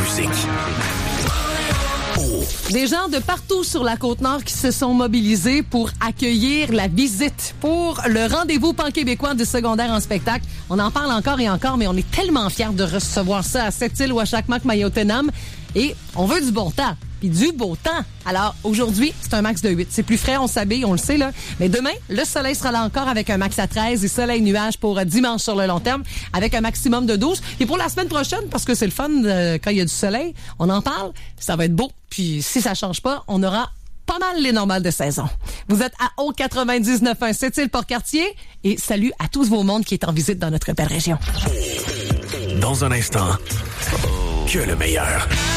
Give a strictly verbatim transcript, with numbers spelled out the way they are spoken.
musique. Des gens de partout sur la Côte-Nord qui se sont mobilisés pour accueillir la visite pour le rendez-vous pan-québécois du secondaire en spectacle. On en parle encore et encore, mais on est tellement fiers de recevoir ça à Sept-Îles, Ouachakmak, Mayotenam. Et on veut du bon temps, puis du beau temps. Alors, aujourd'hui, c'est un max de huit. C'est plus frais, on s'habille, on le sait, là. Mais demain, le soleil sera là encore avec un max à treize et soleil-nuage pour dimanche sur le long terme avec un maximum de douze. Et pour la semaine prochaine, parce que c'est le fun euh, quand il y a du soleil, on en parle, ça va être beau. Puis si ça change pas, on aura pas mal les normales de saison. Vous êtes à O quatre-vingt-dix-neuf point un, Sept-Îles-Port-Cartier. Et salut à tous vos mondes qui est en visite dans notre belle région. Dans un instant, que le meilleur.